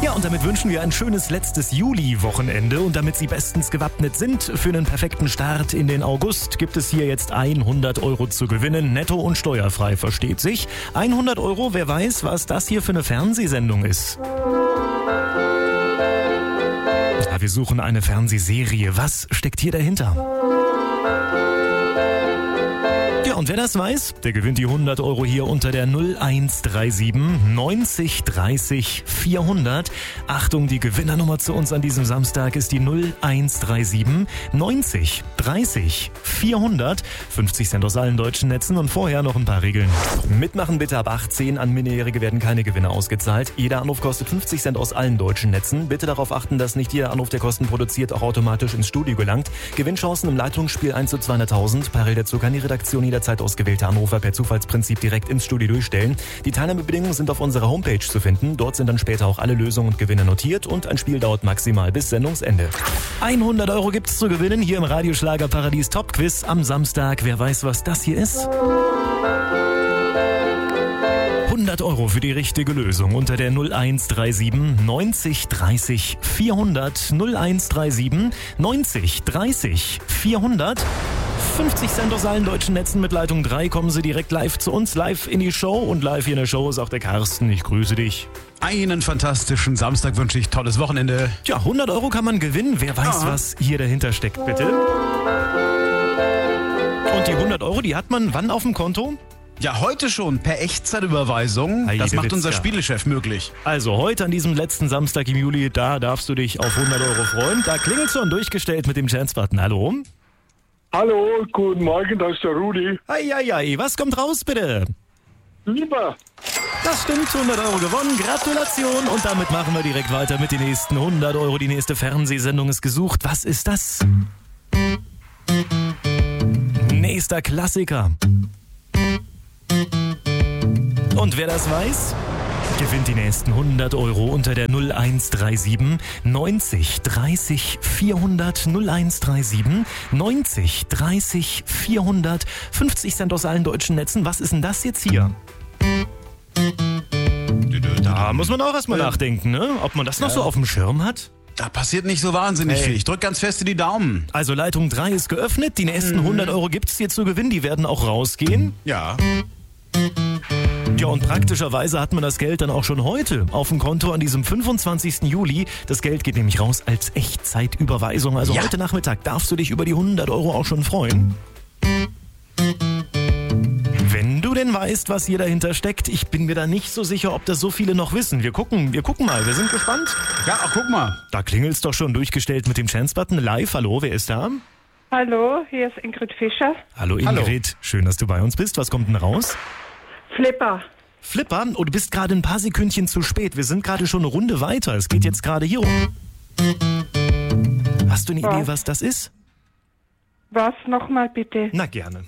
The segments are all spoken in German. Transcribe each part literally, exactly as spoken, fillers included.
Ja, und damit wünschen wir ein schönes letztes Juli-Wochenende. Und damit Sie bestens gewappnet sind für einen perfekten Start in den August, gibt es hier jetzt hundert Euro zu gewinnen. Netto und steuerfrei, versteht sich. hundert Euro, wer weiß, was das hier für eine Fernsehsendung ist. Ja, wir suchen eine Fernsehserie. Was steckt hier dahinter? Ja, und wer das weiß, der gewinnt die hundert Euro hier unter der null eins drei sieben neunzig dreißig vierhundert. Achtung, die Gewinnernummer zu uns an diesem Samstag ist die null eins drei sieben neunzig dreißig vierhundert. fünfzig Cent aus allen deutschen Netzen und vorher noch ein paar Regeln. Mitmachen bitte ab achtzehn. An Minderjährige werden keine Gewinne ausgezahlt. Jeder Anruf kostet fünfzig Cent aus allen deutschen Netzen. Bitte darauf achten, dass nicht jeder Anruf, der Kosten produziert, auch automatisch ins Studio gelangt. Gewinnchancen im Leitungsspiel eins zu zweihunderttausend. Parallel dazu kann die Redaktion jederzeit ausgewählte Anrufer per Zufallsprinzip direkt ins Studio durchstellen. Die Teilnahmebedingungen sind auf unserer Homepage zu finden. Dort sind dann später auch alle Lösungen und Gewinne notiert und ein Spiel dauert maximal bis Sendungsende. hundert Euro gibt's zu gewinnen hier im Radioschlagerparadies Top Quiz am Samstag. Wer weiß, was das hier ist? hundert Euro für die richtige Lösung unter der null eins drei sieben neunzig dreißig vierhundert. null eins drei sieben neunzig dreißig vierhundert. fünfzig Cent aus allen deutschen Netzen mit Leitung drei. Kommen Sie direkt live zu uns, live in die Show. Und live hier in der Show ist auch der Carsten. Ich grüße dich. Einen fantastischen Samstag wünsche ich. Tolles Wochenende. Tja, hundert Euro kann man gewinnen. Wer weiß, ja. was hier dahinter steckt, bitte. Und die hundert Euro, die hat man wann auf dem Konto? Ja, heute schon per Echtzeitüberweisung. Heide Das macht Witz, unser ja. Spielechef möglich. Also heute an diesem letzten Samstag im Juli, da darfst du dich auf hundert Euro freuen. Da klingelst du und durchgestellt mit dem Chance-Button. Hallo? Hallo, guten Morgen, das ist der Rudi. Eieiei, was kommt raus, bitte? Lieber. Das stimmt, hundert Euro gewonnen. Gratulation. Und damit machen wir direkt weiter mit den nächsten hundert Euro. Die nächste Fernsehsendung ist gesucht. Was ist das? Nächster Klassiker. Und wer das weiß, gewinnt die nächsten hundert Euro unter der null eins drei sieben neunzig dreißig vierhundert. null eins drei sieben neunzig dreißig vierhundert. fünfzig Cent aus allen deutschen Netzen. Was ist denn das jetzt hier? Da muss man auch erstmal äh, nachdenken, ne? Ob man das noch ja. so auf dem Schirm hat. Da passiert nicht so wahnsinnig Hey. viel. Ich drück ganz fest in die Daumen. Also Leitung drei ist geöffnet. Die nächsten hundert Euro gibt's hier zu gewinnen. Die werden auch rausgehen. Ja. Ja, und praktischerweise hat man das Geld dann auch schon heute auf dem Konto an diesem fünfundzwanzigsten Juli. Das Geld geht nämlich raus als Echtzeitüberweisung. Also Ja. heute Nachmittag darfst du dich über die hundert Euro auch schon freuen. Wenn du denn weißt, was hier dahinter steckt, ich bin mir da nicht so sicher, ob das so viele noch wissen. Wir gucken, wir gucken mal, wir sind gespannt. Ja, ach, guck mal. Da klingelt's doch schon durchgestellt mit dem Chance-Button live. Hallo, wer ist da? Hallo, hier ist Ingrid Fischer. Hallo Ingrid, schön, dass du bei uns bist. Was kommt denn raus? Flipper. Flipper, oh, du bist gerade ein paar Sekündchen zu spät. Wir sind gerade schon eine Runde weiter. Es geht jetzt gerade hier um. Hast du eine Was? Idee, was das ist? Was nochmal bitte? Na, gerne.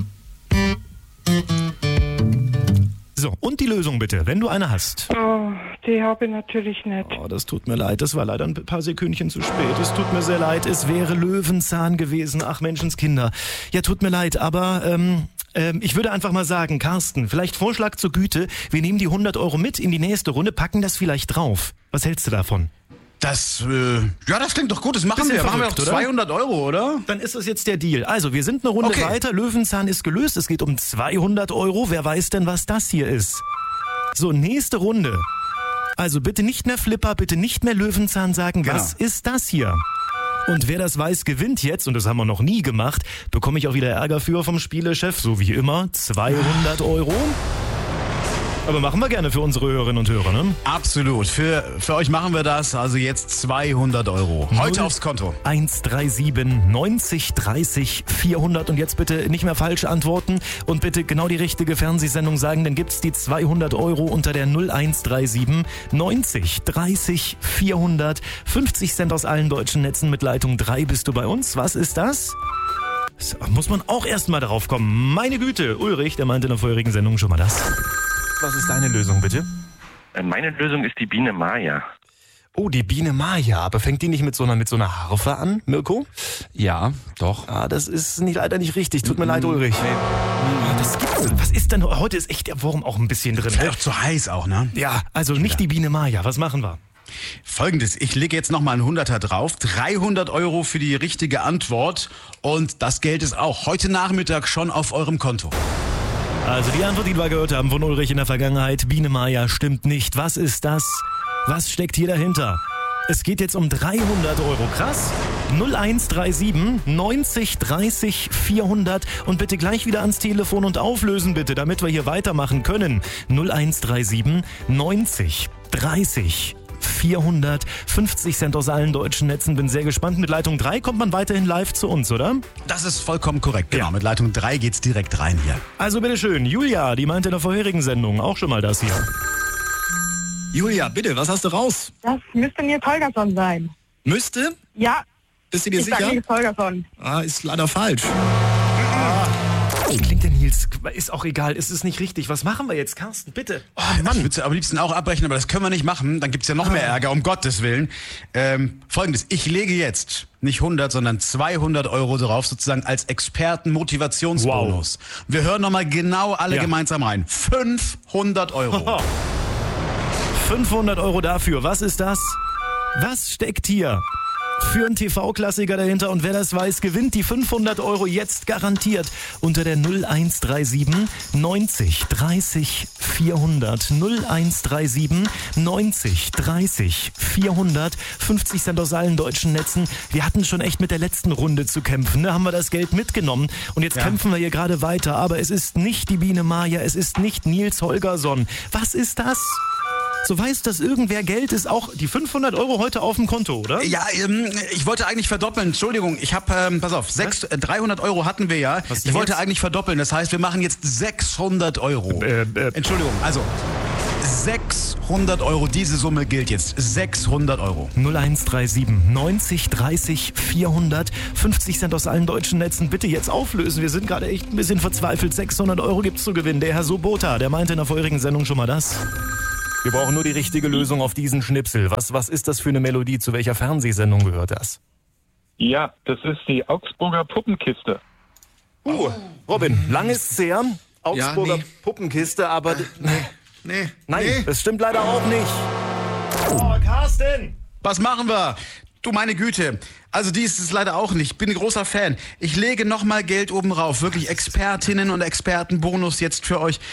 So, und die Lösung bitte, wenn du eine hast. Oh, die habe ich natürlich nicht. Oh, das tut mir leid, das war leider ein paar Sekündchen zu spät. Es tut mir sehr leid, es wäre Löwenzahn gewesen. Ach, Menschenskinder. Ja, tut mir leid, aber ähm, ähm, ich würde einfach mal sagen, Carsten, vielleicht Vorschlag zur Güte. Wir nehmen die hundert Euro mit in die nächste Runde, packen das vielleicht drauf. Was hältst du davon? Das, äh, ja, das klingt doch gut. Das machen Bisschen wir. Machen wir verrückt, auf oder? zweihundert Euro, oder? Dann ist das jetzt der Deal. Also, wir sind eine Runde Okay. weiter. Löwenzahn ist gelöst. Es geht um zweihundert Euro. Wer weiß denn, was das hier ist? So, nächste Runde. Also bitte nicht mehr Flipper, bitte nicht mehr Löwenzahn sagen. Genau. Was ist das hier? Und wer das weiß, gewinnt jetzt, und das haben wir noch nie gemacht, bekomme ich auch wieder Ärger für vom Spielechef, so wie immer, zweihundert Euro. Aber machen wir gerne für unsere Hörerinnen und Hörer, ne? Absolut. Für, für euch machen wir das. Also jetzt zweihundert Euro. Heute Null aufs Konto. eins drei sieben neunzig dreißig vierhundert. Und jetzt bitte nicht mehr falsch antworten und bitte genau die richtige Fernsehsendung sagen, dann gibt's die zweihundert Euro unter der null eins drei sieben neunzig dreißig vierhundert. fünfzig Cent aus allen deutschen Netzen mit Leitung drei bist du bei uns. Was ist das? So, muss man auch erstmal darauf kommen. Meine Güte, Ulrich, der meinte in der vorherigen Sendung schon mal das. Was ist deine Lösung, bitte? Meine Lösung ist die Biene Maya. Oh, die Biene Maya. Aber fängt die nicht mit so einer, mit so einer Harfe an, Mirko? Ja, doch. Ah, das ist nicht, leider nicht richtig. Tut mir leid, Ulrich. Ah, das gibt's. Was ist denn? Heute ist echt der Wurm auch ein bisschen drin. Wäre Ne? doch zu heiß auch, ne? Ja, also nicht die Biene Maya. Was machen wir? Folgendes, ich lege jetzt nochmal einen Hunderter drauf, dreihundert Euro für die richtige Antwort und das Geld ist auch heute Nachmittag schon auf eurem Konto. Also die Antwort, die wir gehört haben von Ulrich in der Vergangenheit, Biene Maya, stimmt nicht. Was ist das? Was steckt hier dahinter? Es geht jetzt um dreihundert Euro. Krass. null eins drei sieben neunzig dreißig vierhundert und bitte gleich wieder ans Telefon und auflösen bitte, damit wir hier weitermachen können. null eins drei sieben neunzig dreißig vierhundert, fünfzig Cent aus allen deutschen Netzen. Bin sehr gespannt. Mit Leitung drei kommt man weiterhin live zu uns, oder? Das ist vollkommen korrekt, genau. Ja. Mit Leitung drei geht's direkt rein hier. Also bitteschön, Julia, die meinte in der vorherigen Sendung auch schon mal das hier. Julia, bitte, was hast du raus? Das müsste Nils Holgersson sein. Müsste? Ja, Bist du dir ich sag sicher? Nils Holgersson. Ah, ist leider falsch. Klingt der Nils, ist auch egal, ist es nicht richtig. Was machen wir jetzt, Carsten, bitte? Oh, Mann. Ich würde sie am liebsten auch abbrechen, aber das können wir nicht machen. Dann gibt's ja noch mehr Ärger, um Gottes Willen. Ähm, Folgendes, ich lege jetzt nicht hundert, sondern zweihundert Euro drauf, sozusagen als Experten-Motivationsbonus. Wir hören nochmal genau alle Ja. gemeinsam rein. fünfhundert Euro. fünfhundert Euro dafür, was ist das? Was steckt hier? Für einen T V-Klassiker dahinter und wer das weiß, gewinnt die fünfhundert Euro jetzt garantiert unter der null eins drei sieben neunzig dreißig vierhundert. null eins drei sieben neunzig dreißig vierhundert. fünfzig Cent aus allen deutschen Netzen. Wir hatten schon echt mit der letzten Runde zu kämpfen. Ne? Haben wir das Geld mitgenommen und jetzt Ja. kämpfen wir hier gerade weiter. Aber es ist nicht die Biene Maya, es ist nicht Nils Holgersson. Was ist das? So weiß, dass irgendwer Geld ist, auch die fünfhundert Euro heute auf dem Konto, oder? Ja, ähm, ich wollte eigentlich verdoppeln. Entschuldigung, ich habe, ähm, pass auf, sechs, äh, dreihundert Euro hatten wir ja. Was Ich denn wollte jetzt? eigentlich verdoppeln. Das heißt, wir machen jetzt sechshundert Euro. Äh, äh. Entschuldigung, also sechshundert Euro. Diese Summe gilt jetzt. sechshundert Euro. null eins drei sieben neunzig dreißig vierhundert. fünfzig Cent aus allen deutschen Netzen. Bitte jetzt auflösen. Wir sind gerade echt ein bisschen verzweifelt. sechshundert Euro gibt's zu gewinnen. Der Herr Sobota, der meinte in der vorherigen Sendung schon mal das. Wir brauchen nur die richtige Lösung auf diesen Schnipsel. Was, was ist das für eine Melodie? Zu welcher Fernsehsendung gehört das? Ja, das ist die Augsburger Puppenkiste. Uh, Robin, lang ist's her. Augsburger nee. Puppenkiste, aber... Nee. Nein, Nee. das stimmt leider auch nicht. Oh, Carsten! Was machen wir? Du meine Güte. Also die ist es leider auch nicht. Bin ein großer Fan. Ich lege nochmal Geld oben rauf. Wirklich Expertinnen und Expertenbonus jetzt für euch.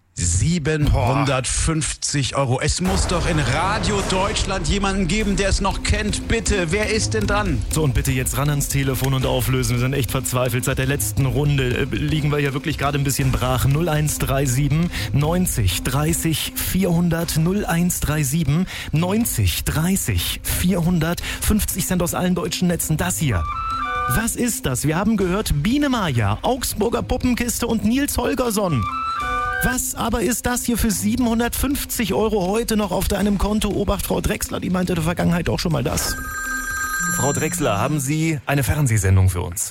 siebenhundertfünfzig Euro. Es muss doch in Radio Deutschland jemanden geben, der es noch kennt. Bitte, wer ist denn dran? So, und bitte jetzt ran ans Telefon und auflösen. Wir sind echt verzweifelt. Seit der letzten Runde äh, liegen wir hier wirklich gerade ein bisschen brach. null eins drei sieben neunzig dreißig vierhundert. null eins drei sieben neunzig dreißig vierhundert. fünfzig Cent aus allen deutschen Netzen. Das hier. Was ist das? Wir haben gehört Biene Maya, Augsburger Puppenkiste und Nils Holgersson. Was aber ist das hier für siebenhundertfünfzig Euro heute noch auf deinem Konto? Obacht, Frau Drechsler, die meinte in der Vergangenheit auch schon mal das. Frau Drechsler, haben Sie eine Fernsehsendung für uns?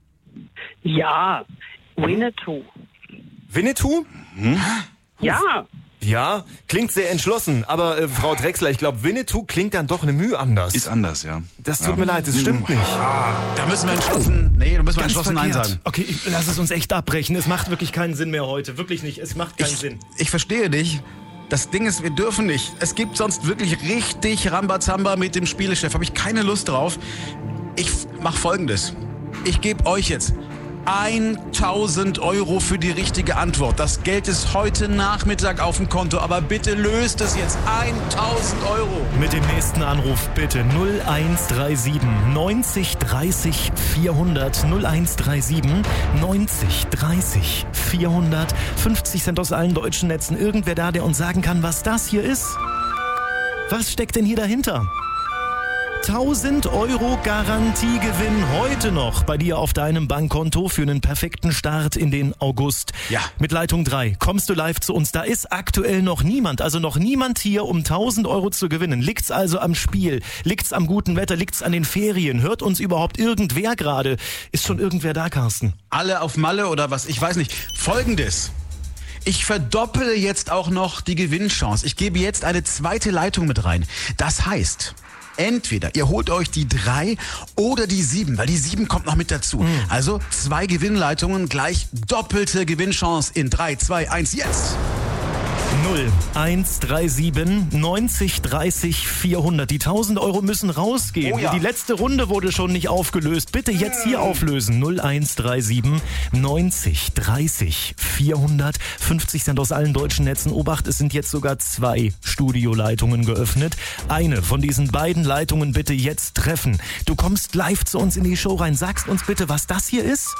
Ja, Winnetou. Winnetou? Ja, Ja, klingt sehr entschlossen, aber äh, Frau Drechsler, ich glaube, Winnetou klingt dann doch eine Mühe anders. Ist anders, ja. Das tut mir leid, das stimmt nicht. Da müssen wir entschlossen, nee, da müssen wir Ganz entschlossen Nein verkehrt. sagen. Okay, ich, lass es uns echt abbrechen. Es macht wirklich keinen Sinn mehr heute. Wirklich nicht. Es macht keinen Ich, Sinn. ich verstehe dich. Das Ding ist, wir dürfen nicht. Es gibt sonst wirklich richtig Rambazamba mit dem Spielechef. Habe ich keine Lust drauf. Ich mach Folgendes. Ich gebe euch jetzt tausend Euro für die richtige Antwort. Das Geld ist heute Nachmittag auf dem Konto, aber bitte löst es jetzt. tausend Euro. Mit dem nächsten Anruf bitte null eins drei sieben neunzig dreißig vierhundert. null eins drei sieben neunzig dreißig vierhundert. fünfzig Cent aus allen deutschen Netzen. Irgendwer da, der uns sagen kann, was das hier ist? Was steckt denn hier dahinter? tausend Euro Garantiegewinn heute noch bei dir auf deinem Bankkonto für einen perfekten Start in den August. Ja. Mit Leitung drei kommst du live zu uns. Da ist aktuell noch niemand, also noch niemand hier, um tausend Euro zu gewinnen. Liegt's also am Spiel? Liegt's am guten Wetter? Liegt's an den Ferien? Hört uns überhaupt irgendwer gerade? Ist schon irgendwer da, Carsten? Alle auf Malle oder was? Ich weiß nicht. Folgendes. Ich verdoppele jetzt auch noch die Gewinnchance. Ich gebe jetzt eine zweite Leitung mit rein. Das heißt, entweder ihr holt euch die drei oder die sieben, weil die sieben kommt noch mit dazu. Mhm. Also zwei Gewinnleitungen gleich doppelte Gewinnchance in drei, zwei, eins, jetzt. null eins drei sieben neunzig dreißig vierhundert. Die tausend Euro müssen rausgehen. Oh ja. Die letzte Runde wurde schon nicht aufgelöst. Bitte jetzt hier auflösen. null eins drei sieben neunzig dreißig vierhundert. fünfzig Cent aus allen deutschen Netzen. Obacht, es sind jetzt sogar zwei Studioleitungen geöffnet. Eine von diesen beiden Leitungen bitte jetzt treffen. Du kommst live zu uns in die Show rein. Sagst uns bitte, was das hier ist?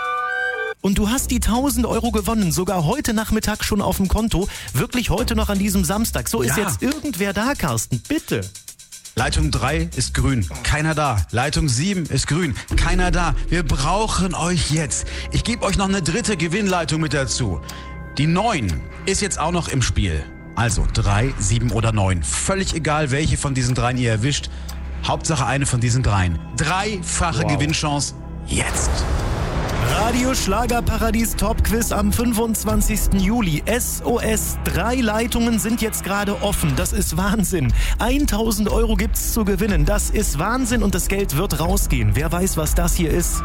Und du hast die tausend Euro gewonnen, sogar heute Nachmittag schon auf dem Konto. Wirklich heute noch an diesem Samstag. So ist Ja. jetzt irgendwer da, Carsten. Bitte. Leitung drei ist grün, keiner da. Leitung sieben ist grün, keiner da. Wir brauchen euch jetzt. Ich gebe euch noch eine dritte Gewinnleitung mit dazu. Die neun ist jetzt auch noch im Spiel. Also drei, sieben oder neun. Völlig egal, welche von diesen dreien ihr erwischt. Hauptsache eine von diesen dreien. Dreifache Wow. Gewinnchance jetzt. Radio Schlagerparadies Top-Quiz am fünfundzwanzigsten Juli. S O S, drei Leitungen sind jetzt gerade offen. Das ist Wahnsinn. tausend Euro gibt's zu gewinnen. Das ist Wahnsinn und das Geld wird rausgehen. Wer weiß, was das hier ist?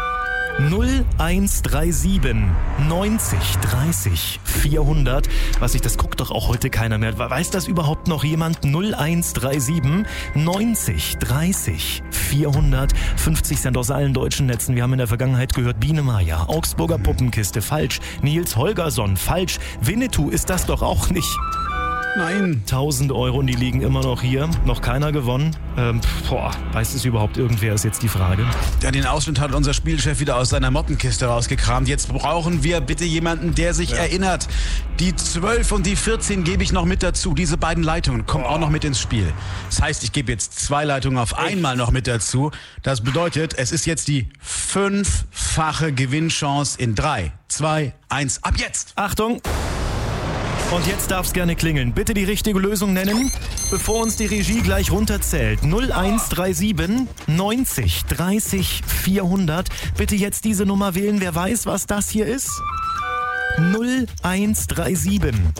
null eins drei sieben neunzig dreißig vierhundert. Was ich, das guckt doch auch heute keiner mehr. Weiß das überhaupt noch jemand? null eins drei sieben neunzig dreißig vierhundert. fünfzig Cent aus allen deutschen Netzen. Wir haben in der Vergangenheit gehört, Biene Maya, Augsburger Puppenkiste, falsch. Nils Holgersson, falsch. Winnetou ist das doch auch nicht. Nein. tausend Euro und die liegen immer noch hier. Noch keiner gewonnen. Ähm, boah, weiß es überhaupt irgendwer, ist jetzt die Frage. Ja, den Ausschnitt hat unser Spielchef wieder aus seiner Mottenkiste rausgekramt. Jetzt brauchen wir bitte jemanden, der sich erinnert. Die zwölf und die vierzehn gebe ich noch mit dazu. Diese beiden Leitungen kommen auch noch mit ins Spiel. Das heißt, ich gebe jetzt zwei Leitungen auf einmal noch mit dazu. Das bedeutet, es ist jetzt die fünffache Gewinnchance in drei, zwei, eins, ab jetzt. Achtung! Und jetzt darf's gerne klingeln. Bitte die richtige Lösung nennen, bevor uns die Regie gleich runterzählt. null eins drei sieben neunzig dreißig vierhundert. Bitte jetzt diese Nummer wählen. Wer weiß, was das hier ist? null eins drei sieben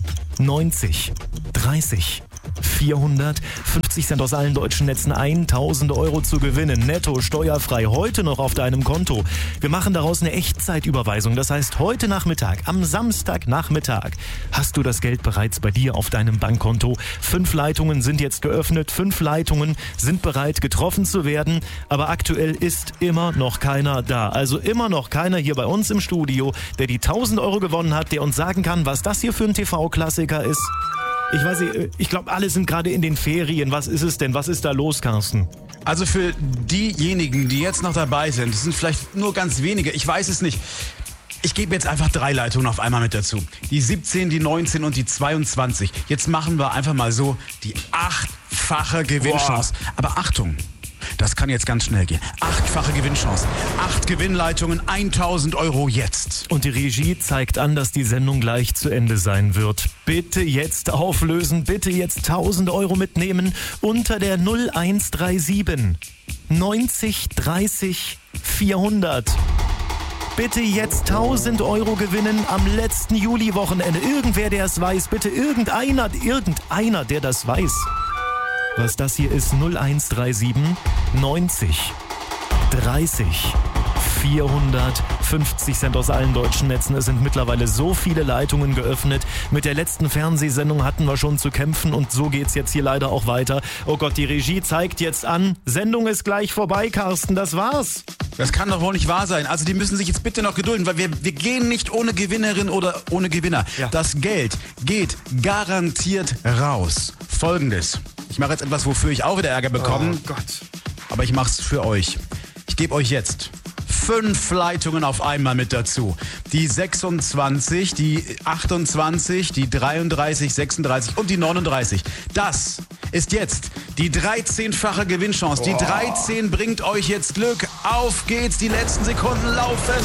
neunzig dreißig vierhundert. fünfzig Cent aus allen deutschen Netzen, tausend Euro zu gewinnen. Netto, steuerfrei, heute noch auf deinem Konto. Wir machen daraus eine Echtzeitüberweisung. Das heißt, heute Nachmittag, am Samstagnachmittag, hast du das Geld bereits bei dir auf deinem Bankkonto. Fünf Leitungen sind jetzt geöffnet. Fünf Leitungen sind bereit, getroffen zu werden. Aber aktuell ist immer noch keiner da. Also immer noch keiner hier bei uns im Studio, der die tausend Euro gewonnen hat, der uns sagen kann, was das hier für ein T V-Klassiker ist. Ich weiß nicht, ich glaube, alle sind gerade in den Ferien. Was ist es denn? Was ist da los, Carsten? Also für diejenigen, die jetzt noch dabei sind, das sind vielleicht nur ganz wenige, ich weiß es nicht. Ich gebe jetzt einfach drei Leitungen auf einmal mit dazu. Die siebzehn, die neunzehn und die zweiundzwanzig. Jetzt machen wir einfach mal so die achtfache Gewinnchance. Boah. Aber Achtung, das kann jetzt ganz schnell gehen. Achtfache Gewinnchance. Acht Gewinnleitungen, tausend Euro jetzt. Und die Regie zeigt an, dass die Sendung gleich zu Ende sein wird. Bitte jetzt auflösen, bitte jetzt tausend Euro mitnehmen unter der null eins drei sieben neunzig dreißig vierhundert. Bitte jetzt tausend Euro gewinnen am letzten Juli-Wochenende. Irgendwer, der es weiß, bitte irgendeiner, irgendeiner, der das weiß. Was das hier ist, null eins drei sieben neunzig dreißig vierhundert. fünfzig Cent aus allen deutschen Netzen. Es sind mittlerweile so viele Leitungen geöffnet. Mit der letzten Fernsehsendung hatten wir schon zu kämpfen und so geht's jetzt hier leider auch weiter. Oh Gott, die Regie zeigt jetzt an. Sendung ist gleich vorbei, Carsten. Das war's. Das kann doch wohl nicht wahr sein. Also die müssen sich jetzt bitte noch gedulden, weil wir, wir gehen nicht ohne Gewinnerin oder ohne Gewinner. Ja. Das Geld geht garantiert raus. Folgendes. Ich mache jetzt etwas, wofür ich auch wieder Ärger bekomme. Oh Gott. Aber ich mache es für euch. Ich gebe euch jetzt fünf Leitungen auf einmal mit dazu. Die sechsundzwanzig, die achtundzwanzig, die dreiunddreißig, sechsunddreißig und die neununddreißig. Das ist jetzt die dreizehnfache Gewinnchance. Die dreizehn bringt euch jetzt Glück. Auf geht's, die letzten Sekunden laufen.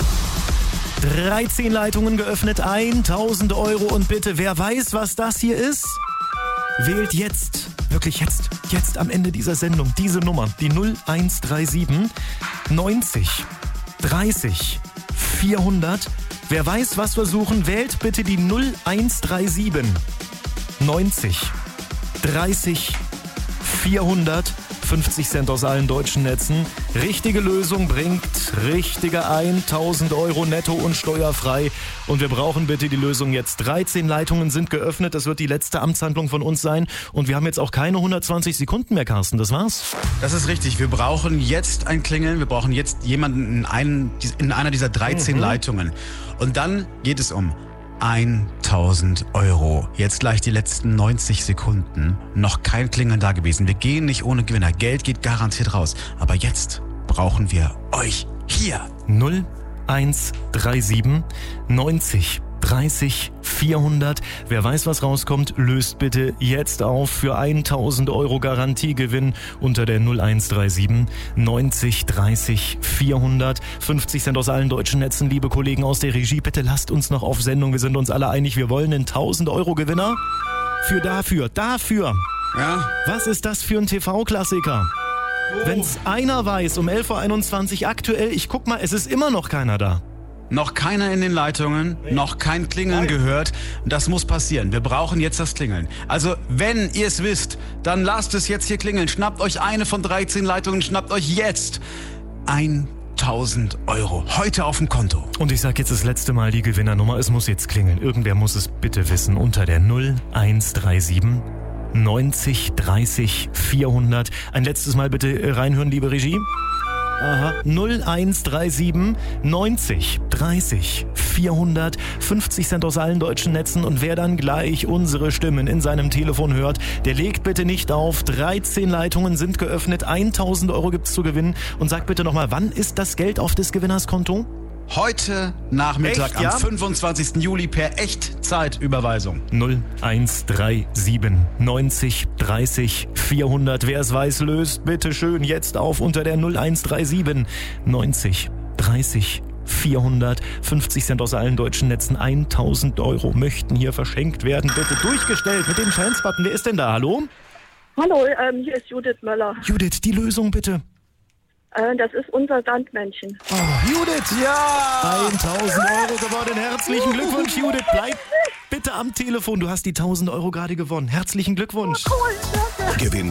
dreizehn Leitungen geöffnet, tausend Euro und bitte, wer weiß, was das hier ist? Wählt jetzt, wirklich jetzt, jetzt am Ende dieser Sendung diese Nummer, die null eins drei sieben neunzig dreißig vierhundert. Wer weiß, was wir suchen, wählt bitte die null eins drei sieben neunzig dreißig vierhundert. fünfzig Cent aus allen deutschen Netzen. Richtige Lösung bringt richtige tausend Euro netto und steuerfrei. Und wir brauchen bitte die Lösung jetzt. dreizehn Leitungen sind geöffnet. Das wird die letzte Amtshandlung von uns sein. Und wir haben jetzt auch keine hundertzwanzig Sekunden mehr, Carsten. Das war's. Das ist richtig. Wir brauchen jetzt ein Klingeln. Wir brauchen jetzt jemanden in, einen, in einer dieser dreizehn mhm. Leitungen. Und dann geht es um tausend Euro. Jetzt gleich die letzten neunzig Sekunden. Noch kein Klingeln da gewesen. Wir gehen nicht ohne Gewinner. Geld geht garantiert raus. Aber jetzt brauchen wir euch hier. null eins drei sieben neunzig dreißig vierhundert. Wer weiß, was rauskommt, löst bitte jetzt auf für tausend Euro Garantiegewinn unter der null eins drei sieben neunzig dreißig vierhundert. fünfzig Cent aus allen deutschen Netzen. Liebe Kollegen aus der Regie, bitte lasst uns noch auf Sendung. Wir sind uns alle einig, wir wollen einen tausend Euro Gewinner. Für dafür, dafür. Ja. Was ist das für ein T V-Klassiker? Oh. Wenn's einer weiß, um elf Uhr einundzwanzig aktuell, ich guck mal, es ist immer noch keiner da. Noch keiner in den Leitungen, noch kein Klingeln gehört. Das muss passieren. Wir brauchen jetzt das Klingeln. Also, wenn ihr es wisst, dann lasst es jetzt hier klingeln. Schnappt euch eine von dreizehn Leitungen, schnappt euch jetzt tausend Euro. Heute auf dem Konto. Und ich sag jetzt das letzte Mal die Gewinnernummer. Es muss jetzt klingeln. Irgendwer muss es bitte wissen. Unter der null eins drei sieben neunzig dreißig vierhundert. Ein letztes Mal bitte reinhören, liebe Regie. Aha. null eins drei sieben neunzig dreißig vierhundert. fünfzig Cent aus allen deutschen Netzen. Und wer dann gleich unsere Stimmen in seinem Telefon hört, der legt bitte nicht auf. dreizehn Leitungen sind geöffnet. tausend Euro gibt's zu gewinnen. Und sagt bitte nochmal, wann ist das Geld auf des Gewinners Konto? Heute Nachmittag Echt, ja? am fünfundzwanzigsten Juli per Echtzeitüberweisung. null eins drei sieben neunzig dreißig vierhundert. Wer es weiß, löst bitte schön jetzt auf unter der null eins drei sieben neunzig dreißig vierhundert. fünfzig Cent aus allen deutschen Netzen. tausend Euro möchten hier verschenkt werden. Bitte durchgestellt mit dem Chance-Button. Wer ist denn da? Hallo? Hallo, ähm, hier ist Judith Möller. Judith, die Lösung bitte. Äh, das ist unser Sandmännchen. Oh, Judith! Ja! tausend Euro gewonnen. Herzlichen Glückwunsch, Judith. Bleib bitte am Telefon. Du hast die tausend Euro gerade gewonnen. Herzlichen Glückwunsch. Cool, danke. Gewinn